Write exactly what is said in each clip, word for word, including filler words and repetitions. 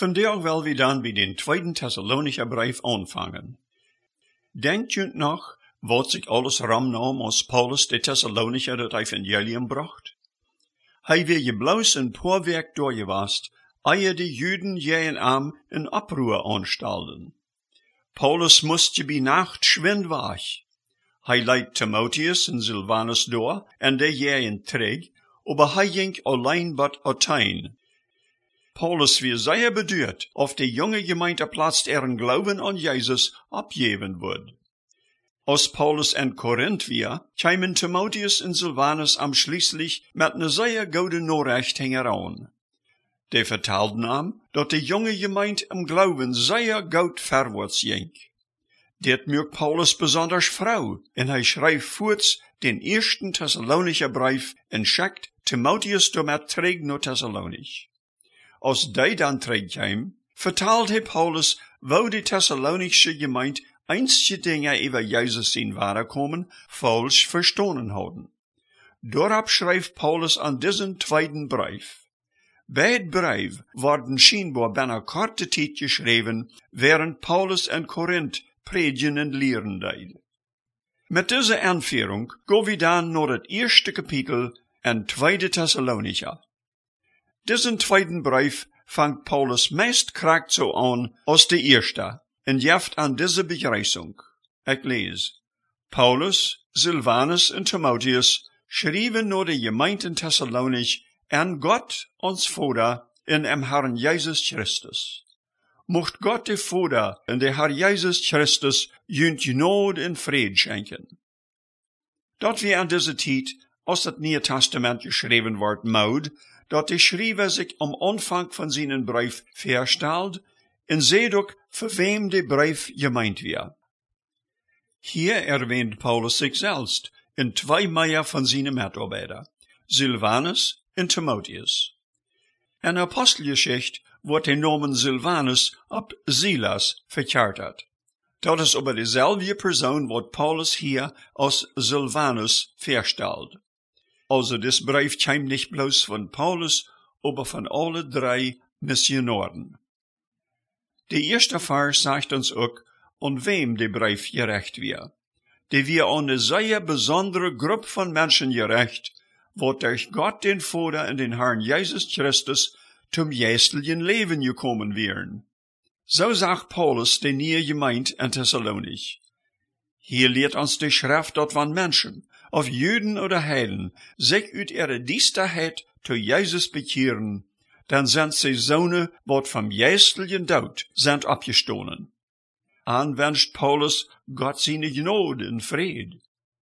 Vandaag wil we dan bij den tweeden Thessalonicher brief aanvangen. Denkt u nog wat zich alles ramnam als Paulus de Thessalonicher het evangelium bracht? Hij wil je bloos een paar werk doorgewast, ehe de Juden je en am in Abruhe anstalten. Paulus moest je bij nacht schwind weg. Hij leidt Timotheus en Silvanus door, en de je en treg, aber hij ging alleen bad Athene. Paulus weer zeer beduurd, of de jonge gemeente plaats ihren Glauben an Jesus abgeven wordt. Als Paulus en Korinth weer, kwamen Timotheus en Silvanus am schließlich met ne zeer gode Nachricht heran. De vertelden am, dat de jonge gemeente im Glauben zeer goed verwaarts ging. Dit merkt Paulus besonders vrouw, en hij schrijft voorts den eersten Thessalonicher brief en schickt Timotheus door met terug naar Thessalonich. Als die dan terugkwam, vertaalt hij Paulus, wo de Thessalonische gemeente einstje dingen über Jesus in ware komen, falsch verstanden hadden. Daarop schrijft Paulus an diesen tweeden brief. Beide brieven worden scheinbar binnen korte tijd geschreven, während Paulus en Korinth predigen en leren deed. Met deze aanführung gaan we dan naar het eerste kapitel en tweede Thessalonicher. Diesen tweeden brief fangt Paulus meest kracht zo aan als de eerste, en geeft aan deze begrüßung. Ik lees. Paulus, Silvanus en Timotheus schreven naar de gemeenten Thessalonich en Gott, ons Vader, in dem Herrn Jesus Christus. Mocht Gott de Vader en de Herr Jesus Christus junt genade en vrede schenken. Dat we aan deze tijd, als het Nieuwe Testament geschreven wordt, moet, dat de schrijver zich am Anfang van zijn brief verstelt, en seht ook voor wem de brief gemeint weer. Hier erwähnt Paulus zich selbst in twee meer van zijn medarbeiter, Silvanus en Timotheus. In Apostelgeschichte wordt de naam Silvanus op Silas verkärtert. Dat is aber dezelfde persoon wat Paulus hier als Silvanus verstelt. Also des brief kwam nicht bloß von Paulus, aber von alle drei Missionaren. De eerste vers sagt uns ook, an wem de brief gerecht wird. De wir an eine sehr besondere Gruppe von Menschen gerecht, wat durch Gott den Vater und den Herrn Jesus Christus zum geistlichen Leben gekommen wären. So sagt Paulus de nieuwe gemeente in Thessalonich. Hier lehrt uns die Schrift, dat van Menschen, of Juden oder Heiden, sich uit ihre Diesterheit zu Jesus bekehren, dann sind sie Söhne, wat vom geistlichen Dood sind abgestohlen. Anwünscht Paulus Gott seine Gnade und Fried.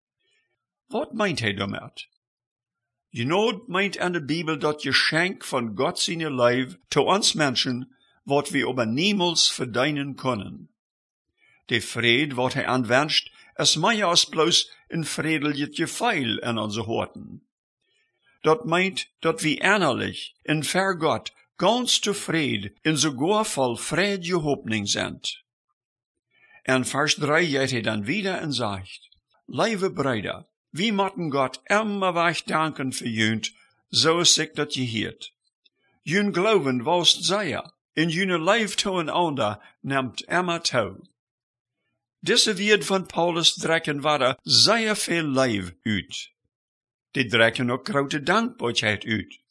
Wat meint hij damit? Gnade meint in der Bibel dat Geschenk von Gott seine Liebe zu uns Menschen, wat wir aber niemals verdienen können. De Fried, wat hij anwünscht, es mehr als bloß ein friedliches Gefühl in onze Horten. Dat meint, dat wir innerlich, in ver Gott, ganz zufrieden, in sogar voll freudige Hoffnung sind. In Vers drei geht er dann wieder und sagt, liebe Brüder, wir mochten Gott immer weich danken für jünt, so ist sich dat je hiert. Jün Glauben wost sehr, in jüne Leib zueinander nimmt immer zu. Diese wird von Paulus drecken waren sehr viel Leib uit. Die drecken ook grote dankbaarheid uit.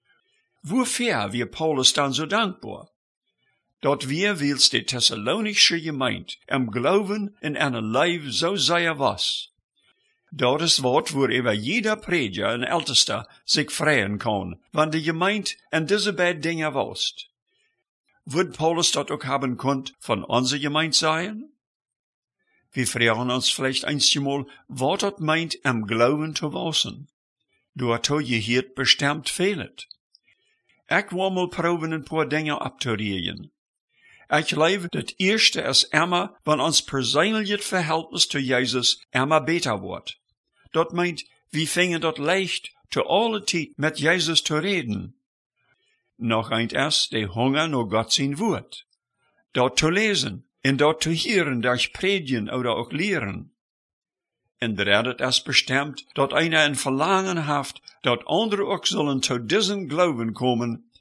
Wofür wir Paulus dann so dankbar? Dat wir, wils die Thessalonische gemeint, im Glauben in einer Leib so sehr was. Dat is wat worüber jeder Prediger en Ältester sich freuen kann, wann die gemeint in diese beiden Dinge was. Würde Paulus dat auch haben konnt von unserer Gemeinde sein? Wir fragen uns vielleicht einmal, was das meint, im Glauben zu wachsen. Dazu gehört bestimmt fehlet. Ich will mal proben, ein paar Dinge abzuregen. Ich glaube, das erste ist immer, wenn uns persönliches Verhältnis zu Jesus immer besser wird. Das meint, wir fingen dort leicht, zu aller Zeit mit Jesus zu reden. Noch ein ist, der Hunger nach Gott sein Wort. Dort zu lesen. En dat te hören durch Predigen oder auch Lehren. En drittens ist bestimmt, dat einer ein Verlangen haft, dat andere auch sollen zu diesem Glauben kommen,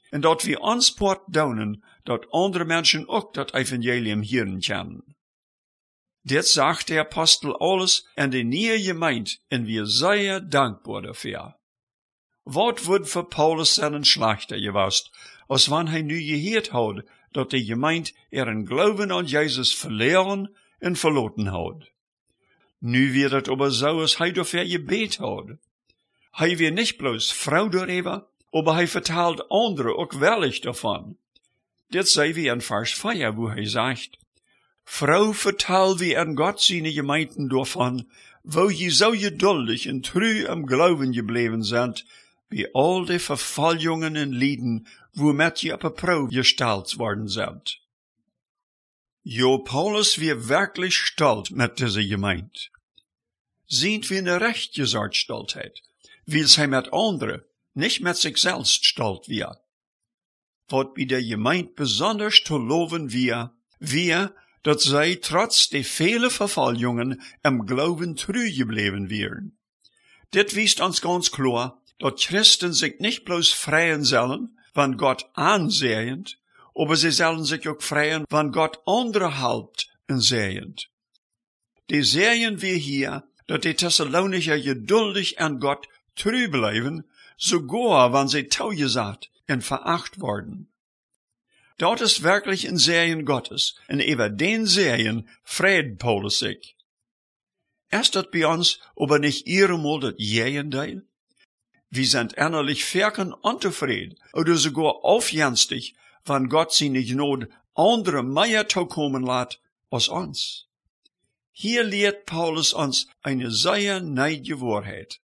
en dat we ons part doen, dat andere Menschen ook dat Evangelium hören können. Dit sagt der Apostel alles an die neue Gemeinde, en wir sehr dankbar dafür. Wat wordt voor Paulus zijn slechter geweest, als wanneer hij nu gehoord had, dat de gemeente ihren Glauben an Jesus verloren en verloten had. Nu wird het aber so, als hij dafür gebet had. Hij wird nicht bloß Frau darüber, aber hij vertelt andere ook wellig davon. Dit zei wir in Vers vier, wo hij sagt, Frau, vertel wie an Gott seine Gemeinden davon, wo je so geduldig en treu am Glauben gebleven sind, wie all die Verfallungen en Lieden, womit je op een Probe gestellt worden sind. Jo, Paulus wird wirklich stolz mit dieser Gemeinde. Sind wir eine rechtgesort Stolzheit, weil sie mit anderen, nicht mit sich selbst stolz wird. Wat bei der Gemeinde besonders zu loben wir, wir, dat zij trotz de vele Verfallungen am Glauben treu geblieben wären. Dit wiest uns ganz klar, dat Christen sich nicht bloß freien sollen, wann Gott ansehend, aber sie sollen sich auch freien, wann Gott andere halbt en sehend. Die sehen wir hier, dat die Thessalonicher geduldig an Gott treu bleiben, sogar wann sie taugesagt en veracht worden. Dort ist wirklich ein Sehen Gottes, und über den Sehen freut Paulus sich. Ist das bei uns aber nicht ihremal das Gegenteil? Wir sind innerlich verken unzufrieden oder sogar aufjenstig, wenn Gott seine Gnade andere mehr zukommen lässt als uns. Hier lehrt Paulus uns eine sehr neue Wahrheit.